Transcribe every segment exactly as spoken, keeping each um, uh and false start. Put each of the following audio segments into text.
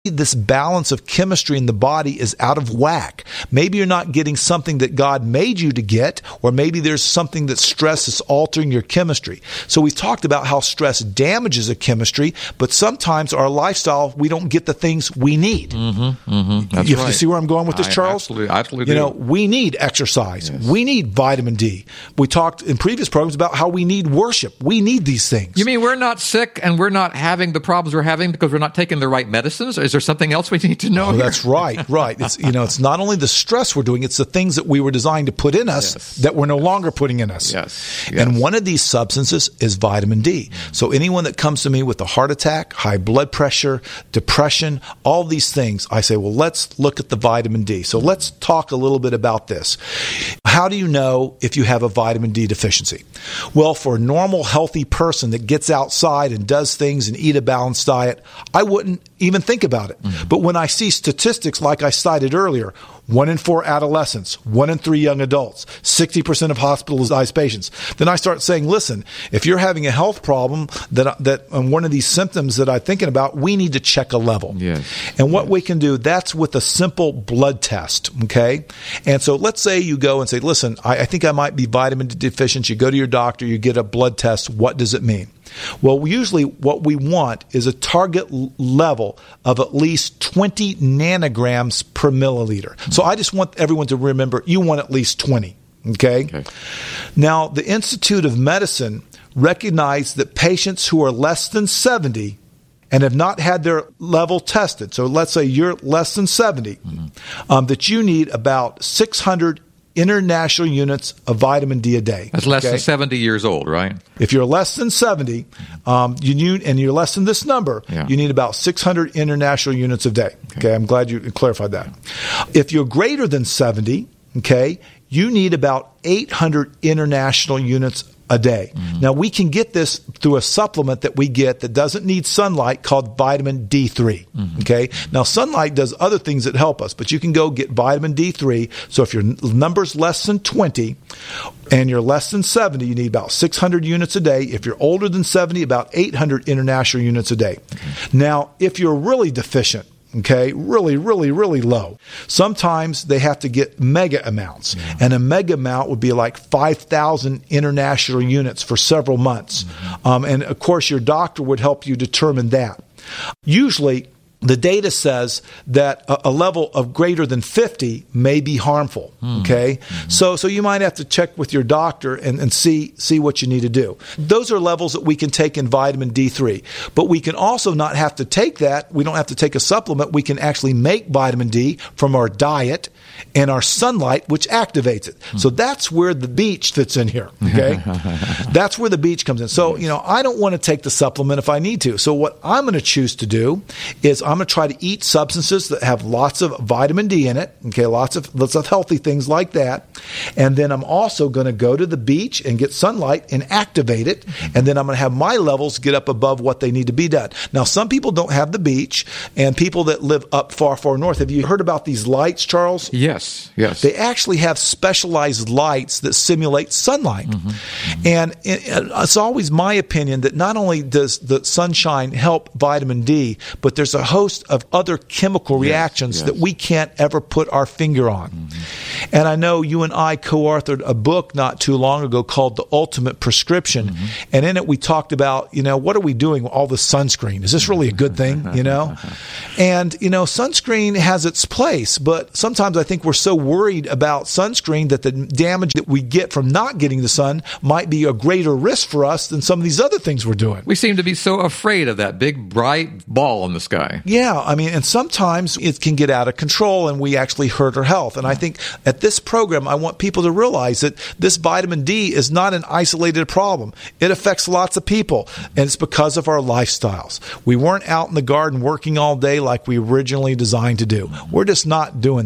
this balance of chemistry in the body is out of whack. Maybe you're not getting something that God made you to get, or maybe there's something that stress is altering your chemistry. So we've talked about how stress damages a chemistry, but sometimes our lifestyle, we don't get the things we need. Mm-hmm, mm-hmm. That's you, right. you see where I'm going with this, I Charles? Absolutely, absolutely You do. know, we need exercise. Yes. We need vitamin D. We talked in previous programs about how we need worship. We need these things. You mean we're not sick and we're not having the problems we're having because we're not taking the right medicines? Or is there something else we need to know? Oh, here? that's right, right. It's, you know, it's not only the stress we're doing, it's the things that we were designed to put in us Yes. that we're no longer putting in us. Yes, yes. And one of these substances is vitamin D. So anyone that comes to me with a heart attack, high blood pressure, depression, all these things, I say, well, let's look at the vitamin D. So let's talk a little bit about this. How do you know if you have a vitamin D deficiency? Well, for a normal, healthy person that gets outside and does things and eat a balanced diet, I wouldn't even think about it. Mm-hmm. But when I see statistics like I cited earlier, one in four adolescents, one in three young adults, sixty percent of hospitalized patients, then I start saying, listen, if you're having a health problem that that um, one of these symptoms that I'm thinking about, we need to check a level. Yes. And what yes. we can do, that's with a simple blood test, okay? And so let's say you go and say, listen, I, I think I might be vitamin D deficient. You go to your doctor, you get a blood test. What does it mean? Well, usually what we want is a target l- level of at least twenty nanograms per milliliter. So I just want everyone to remember you want at least twenty. Okay? Okay. Now, the Institute of Medicine recognized that patients who are less than seventy and have not had their level tested, so let's say you're less than seventy, mm-hmm. um, that you need about six hundred international units of vitamin D a day. That's less okay? than seventy years old, right? If you're less than seventy, um, you need, and you're less than this number, yeah. you need about six hundred international units a day. Okay. okay, I'm glad you clarified that. If you're greater than seventy, okay, you need about eight hundred international units a day. Mm-hmm. Now, we can get this through a supplement that we get that doesn't need sunlight called vitamin D three. Mm-hmm. Okay. Now, sunlight does other things that help us, but you can go get vitamin D three. So if your number's less than twenty and you're less than seventy, you need about six hundred units a day. If you're older than seventy, about eight hundred international units a day. Mm-hmm. Now, if you're really deficient, okay, really, really, really low, sometimes they have to get mega amounts. Yeah. And a mega amount would be like five thousand international units for several months. Mm-hmm. Um, and, of course, your doctor would help you determine that. Usually, the data says that a, a level of greater than fifty may be harmful, mm. okay? Mm-hmm. So so you might have to check with your doctor and, and see see what you need to do. Those are levels that we can take in vitamin D three. But we can also not have to take that. We don't have to take a supplement. We can actually make vitamin D from our diet and our sunlight, which activates it. Mm. So that's where the beach fits in here, okay? That's where the beach comes in. So, you know, I don't want to take the supplement if I need to. So what I'm going to choose to do is I'm going to try to eat substances that have lots of vitamin D in it, okay, lots of lots of healthy things like that. And then I'm also going to go to the beach and get sunlight and activate it. And then I'm going to have my levels get up above what they need to be done. Now, some people don't have the beach, and people that live up far, far north. Have you heard about these lights, Charles? Yes, yes. They actually have specialized lights that simulate sunlight. Mm-hmm. Mm-hmm. And it's always my opinion that not only does the sunshine help vitamin D, but there's a host of other chemical reactions yes, yes. that we can't ever put our finger on. Mm-hmm. And I know you and I co-authored a book not too long ago called The Ultimate Prescription. Mm-hmm. And in it we talked about, you know, what are we doing with all this sunscreen? Is this really a good thing, you know? And, you know, sunscreen has its place, but sometimes I think we're so worried about sunscreen that the damage that we get from not getting the sun might be a greater risk for us than some of these other things we're doing. We seem to be so afraid of that big, bright ball in the sky. Yeah, I mean, and sometimes it can get out of control and we actually hurt our health. And I think at this program, I want people to realize that this vitamin D is not an isolated problem. It affects lots of people, and it's because of our lifestyles. We weren't out in the garden working all day like we originally designed to do. We're just not doing that.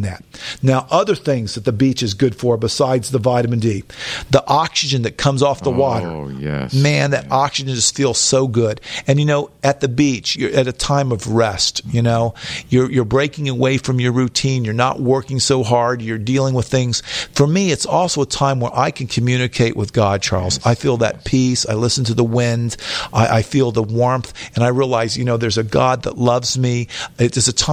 Now, other things that the beach is good for besides the vitamin D, the oxygen that comes off the oh, water. Oh, yes. Man, that oxygen just feels so good. And, you know, at the beach, you're at a time of rest, you know. You're, you're breaking away from your routine. You're not working so hard. You're dealing with things. For me, it's also a time where I can communicate with God, Charles. Yes. I feel that peace. I listen to the wind. I, I feel the warmth. And I realize, you know, there's a God that loves me. It is a time